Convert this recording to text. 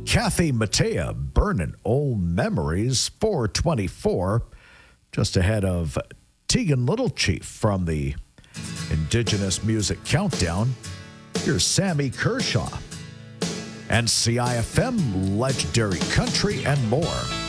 Kathy Mattea, Burnin' Old Memories, 424, just ahead of Tegan Little Chief from the Indigenous Music Countdown. Here's Sammy Kershaw and CIFM, Legendary Country, and more.